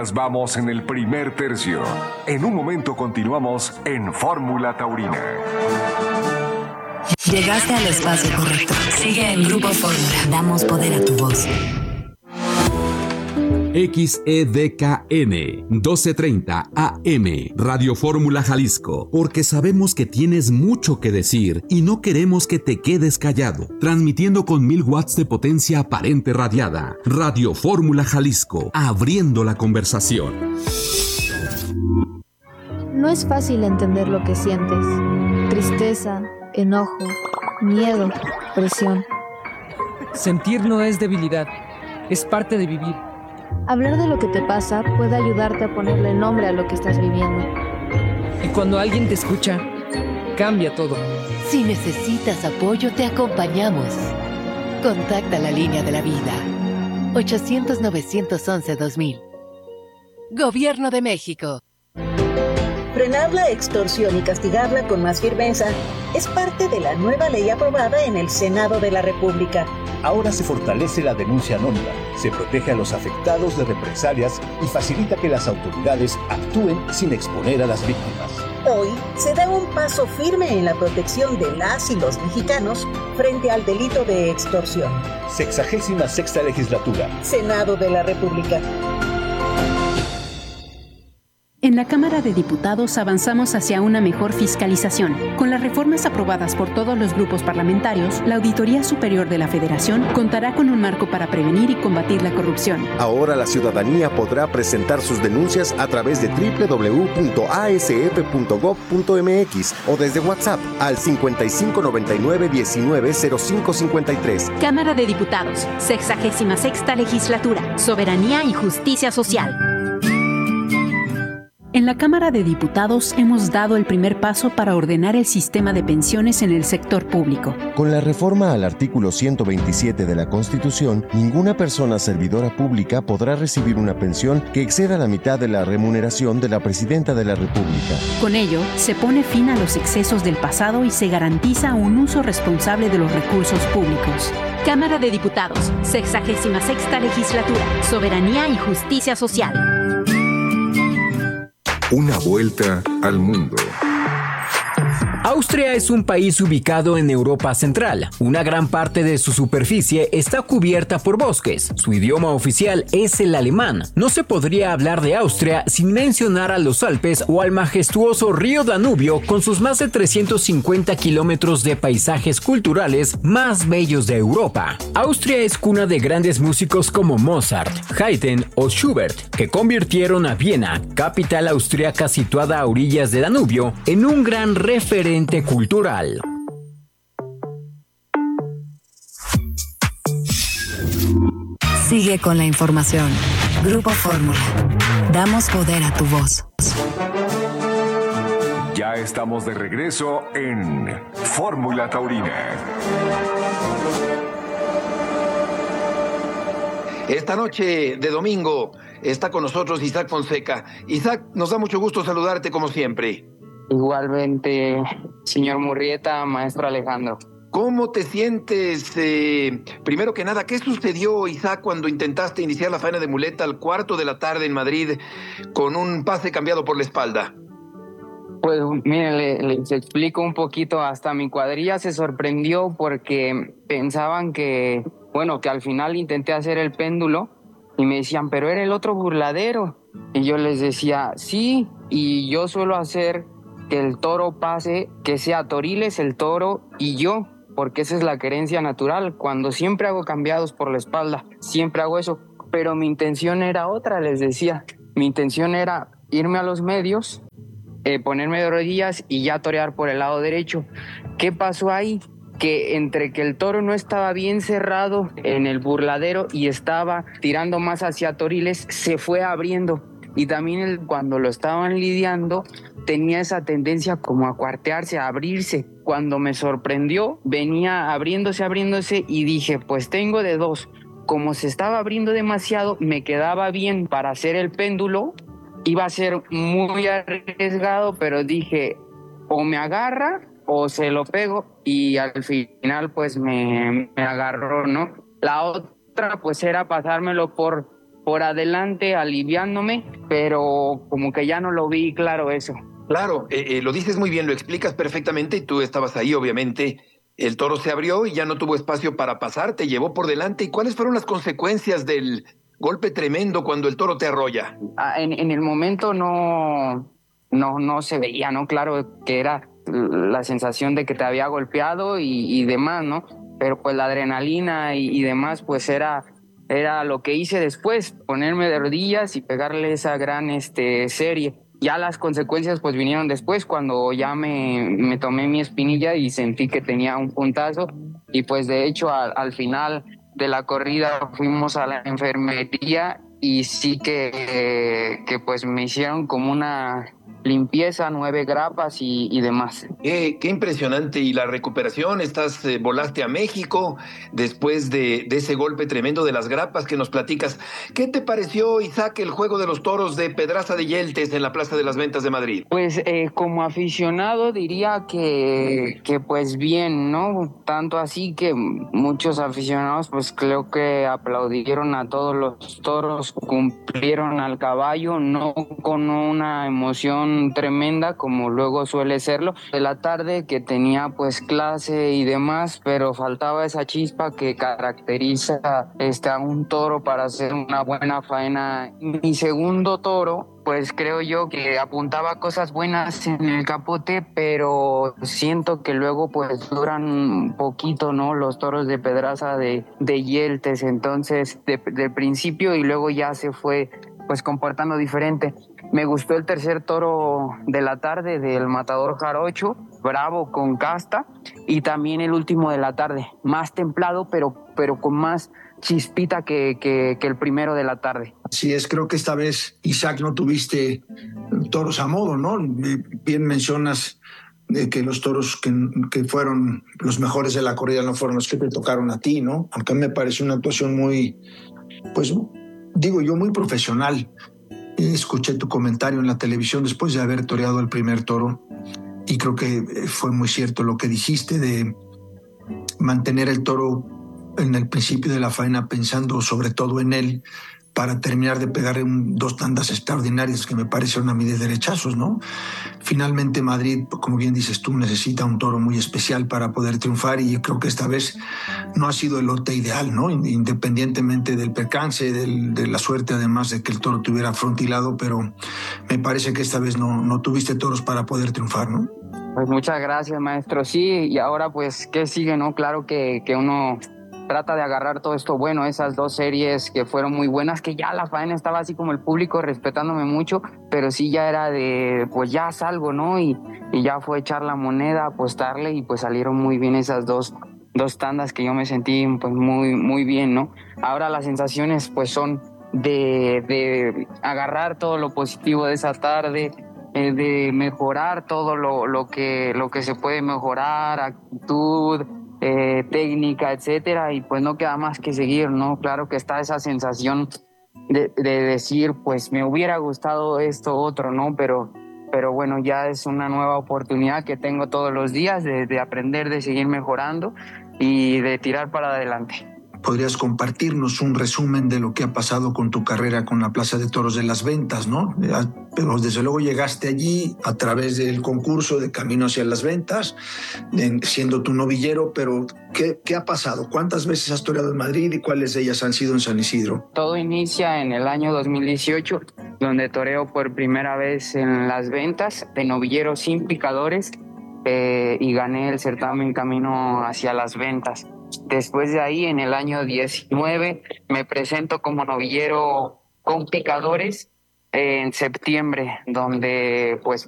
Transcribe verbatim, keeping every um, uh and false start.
Apenas vamos en el primer tercio. En un momento continuamos en Fórmula Taurina. Llegaste al espacio correcto. Sigue en Grupo Fórmula. Damos poder a tu voz. X E D K N doce treinta A M Radio Fórmula Jalisco, porque sabemos que tienes mucho que decir y no queremos que te quedes callado. Transmitiendo con mil watts de potencia aparente radiada. Radio Fórmula Jalisco, abriendo la conversación. No es fácil entender lo que sientes. Tristeza, enojo, miedo, presión. Sentir no es debilidad, es parte de vivir. Hablar de lo que te pasa puede ayudarte a ponerle nombre a lo que estás viviendo. Y cuando alguien te escucha, cambia todo. Si necesitas apoyo, te acompañamos. Contacta la línea de la vida. ochocientos, novecientos once, dos mil. Gobierno de México. Frenar la extorsión y castigarla con más firmeza es parte de la nueva ley aprobada en el Senado de la República. Ahora se fortalece la denuncia anónima, se protege a los afectados de represalias y facilita que las autoridades actúen sin exponer a las víctimas. Hoy se da un paso firme en la protección de las y los mexicanos frente al delito de extorsión. Sexagésima sexta legislatura. Senado de la República. En la Cámara de Diputados avanzamos hacia una mejor fiscalización. Con las reformas aprobadas por todos los grupos parlamentarios, la Auditoría Superior de la Federación contará con un marco para prevenir y combatir la corrupción. Ahora la ciudadanía podrá presentar sus denuncias a través de doble u doble u doble u punto a s f punto gob punto m x o desde WhatsApp al cincuenta y cinco noventa y nueve diecinueve cero cinco cincuenta y tres. Cámara de Diputados, sexagésima sexta legislatura, soberanía y justicia social. En la Cámara de Diputados hemos dado el primer paso para ordenar el sistema de pensiones en el sector público. Con la reforma al artículo ciento veintisiete de la Constitución, ninguna persona servidora pública podrá recibir una pensión que exceda la mitad de la remuneración de la Presidenta de la República. Con ello, se pone fin a los excesos del pasado y se garantiza un uso responsable de los recursos públicos. Cámara de Diputados, sexagésima sexta legislatura, soberanía y justicia social. Una vuelta al mundo. Austria es un país ubicado en Europa Central. Una gran parte de su superficie está cubierta por bosques. Su idioma oficial es el alemán. No se podría hablar de Austria sin mencionar a los Alpes o al majestuoso río Danubio con sus más de trescientos cincuenta kilómetros de paisajes culturales más bellos de Europa. Austria es cuna de grandes músicos como Mozart, Haydn o Schubert, que convirtieron a Viena, capital austriaca situada a orillas de Danubio, en un gran referente cultural. Sigue con la información. Grupo Fórmula. Damos poder a tu voz. Ya estamos de regreso en Fórmula Taurina. Esta noche de domingo está con nosotros Isaac Fonseca. Isaac, nos da mucho gusto saludarte como siempre. Igualmente, señor Murrieta, maestro Alejandro. ¿Cómo te sientes? Eh, primero que nada, ¿qué sucedió, Isaac, cuando intentaste iniciar la faena de muleta al cuarto de la tarde en Madrid con un pase cambiado por la espalda? Pues miren, le, les explico un poquito. Hasta mi cuadrilla se sorprendió porque pensaban que, bueno, que al final intenté hacer el péndulo y me decían, pero era el otro burladero. Y yo les decía, sí, y yo suelo hacer que el toro pase, que sea Toriles, el toro y yo, porque esa es la querencia natural. Cuando siempre hago cambiados por la espalda, siempre hago eso, pero mi intención era otra, les decía. Mi intención era irme a los medios, eh, ponerme de rodillas y ya torear por el lado derecho. ¿Qué pasó ahí? Que entre que el toro no estaba bien cerrado en el burladero y estaba tirando más hacia Toriles, se fue abriendo. Y también el, cuando lo estaban lidiando, tenía esa tendencia como a cuartearse, a abrirse. Cuando me sorprendió, venía abriéndose, abriéndose y dije, pues tengo de dos. Como se estaba abriendo demasiado, me quedaba bien para hacer el péndulo. Iba a ser muy arriesgado, pero dije, o me agarra o se lo pego. Y al final, pues me, me agarró, ¿no? La otra, pues era pasármelo por... por adelante aliviándome, pero como que ya no lo vi claro eso. Claro, eh, eh, lo dices muy bien, lo explicas perfectamente y tú estabas ahí, obviamente. El toro se abrió y ya no tuvo espacio para pasar, te llevó por delante. ¿Y cuáles fueron las consecuencias del golpe tremendo cuando el toro te arrolla? Ah, en, en el momento no, no, no se veía, ¿no? Claro que era la sensación de que te había golpeado y, y demás, ¿no? Pero pues la adrenalina y, y demás, pues era, era lo que hice después, ponerme de rodillas y pegarle esa gran este, serie. Ya las consecuencias pues vinieron después, cuando ya me, me tomé mi espinilla y sentí que tenía un puntazo. Y pues de hecho al, al final de la corrida fuimos a la enfermería y sí que, que pues me hicieron como una limpieza, nueve grapas y, y demás. Eh, qué impresionante. Y la recuperación, estás, eh, volaste a México después de, de ese golpe tremendo de las grapas que nos platicas. ¿Qué te pareció, Isaac, el juego de los toros de Pedraza de Yeltes en la Plaza de las Ventas de Madrid? Pues eh, como aficionado diría que, que pues bien, ¿no? Tanto así que muchos aficionados pues creo que aplaudieron a todos los toros, cumplieron al caballo, no con una emoción tremenda como luego suele serlo de la tarde, que tenía pues clase y demás, pero faltaba esa chispa que caracteriza este, a un toro para hacer una buena faena. Mi segundo toro, pues creo yo que apuntaba cosas buenas en el capote, pero siento que luego pues duran un poquito, ¿no? Los toros de Pedraza de, de Yeltes, entonces de, de principio y luego ya se fue pues comportando diferente. Me gustó el tercer toro de la tarde del Matador Jarocho, bravo con casta, y también el último de la tarde, más templado pero, pero con más chispita que, que, que el primero de la tarde. Así es, creo que esta vez, Isaac, no tuviste toros a modo, ¿no? Bien mencionas de que los toros que, que fueron los mejores de la corrida no fueron los que te tocaron a ti, ¿no? Aunque a mí me pareció una actuación muy, pues digo yo, muy profesional. Escuché tu comentario en la televisión después de haber toreado el primer toro y creo que fue muy cierto lo que dijiste de mantener el toro en el principio de la faena pensando sobre todo en él para terminar de pegar un, dos tandas extraordinarias que me parecieron a mí de derechazos, ¿no? Finalmente Madrid, como bien dices tú, necesita un toro muy especial para poder triunfar y yo creo que esta vez no ha sido el lote ideal, ¿no? Independientemente del percance, del, de la suerte además de que el toro tuviera frontilado, pero me parece que esta vez no, no tuviste toros para poder triunfar, ¿no? Pues muchas gracias, maestro. Sí, y ahora pues, ¿qué sigue, no? Claro que, que uno trata de agarrar todo esto bueno, esas dos series que fueron muy buenas, que ya la faena estaba así como el público respetándome mucho, pero sí ya era de, pues ya salgo, ¿no? Y, y ya fue echar la moneda, apostarle y pues salieron muy bien esas dos, dos tandas que yo me sentí pues muy, muy bien, ¿no? Ahora las sensaciones pues son de, de agarrar todo lo positivo de esa tarde, eh, de mejorar todo lo, lo, que, lo que se puede mejorar, actitud, Eh, técnica, etcétera, y pues no queda más que seguir, ¿no? Claro que está esa sensación de, de decir, pues me hubiera gustado esto, otro, ¿no? Pero, pero bueno, ya es una nueva oportunidad que tengo todos los días de, de aprender, de seguir mejorando y de tirar para adelante. ¿Podrías compartirnos un resumen de lo que ha pasado con tu carrera con la Plaza de Toros de las Ventas, ¿no? Pero desde luego llegaste allí a través del concurso de Camino hacia las Ventas, siendo tu novillero, pero ¿qué, qué ha pasado? ¿Cuántas veces has toreado en Madrid y cuáles de ellas han sido en San Isidro? Todo inicia en el año dos mil dieciocho, donde toreo por primera vez en las Ventas de novillero sin picadores eh, y gané el certamen Camino hacia las Ventas. Después de ahí, en el año diecinueve, me presento como novillero con picadores en septiembre, donde pues